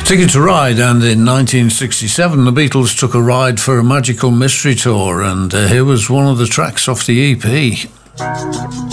Ticket to Ride, and in 1967 the Beatles took a ride for a magical mystery tour, and here was one of the tracks off the EP.